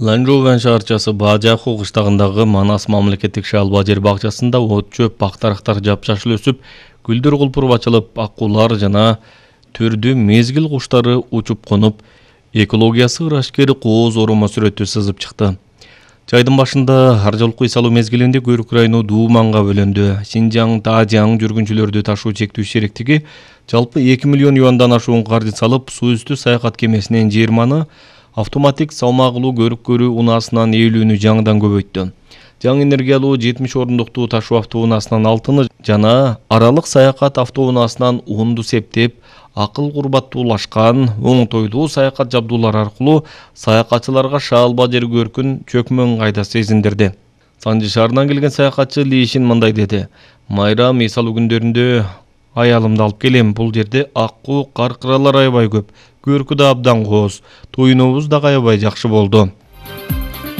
Ланжоувен шаарчасы Баажаху кыштагындагы Манас мамлекеттик шалба жер бакчасында от чөп, бактарактар жапжашыл өсүп, гүлдөр кулпуруп ачылып, аккулар жана түрдүү мезгил куштары учуп конуп, экологиясы ырашкери кооз оромо сүрөтү сызып чыкты. Жайдын башында ар жолку үй салуу мезгилинде Көйрөк району Дууманга бөлөндү. Синжаң, Таажаң жүргүнчүлөрдү ташуу чектүү шериктиги жалпы 2 миллион юандан ашуун каржы салып, суу үстү саякат кемесинен 20 автоматик салмагылуу көрүк көрүү унаасынан ээлүүнү жаңыдан көбөйттү. Жаңы энергиялуу 70 орындуктуу ташуу автоунаасынан 6 жана аралык саякат автоунаасынан 10 септеп, акыл курбаттуулашкан, оңтойлуу саякат жабдуулары аркылуу саякатчыларга шаалба жер көркүн чөкмө ыңгайда сезиндирди. Санжы шаарынан келген саякатчы Лишин мындай деди: "Майрам үй салуу күндөрүндө аялымды алып келем. Бул жерде аккуу, каркыралар аябай көп. Көркү да абдан кооз. Тоюнубуз да аябай жакшы болду.